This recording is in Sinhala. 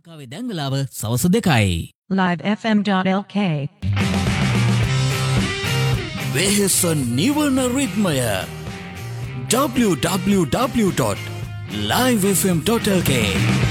ලංකාවේ දැන් වෙලාව සවස් 2යි. livefm.lk වෙහෙස නිවන රිද්මය www.livefm.lk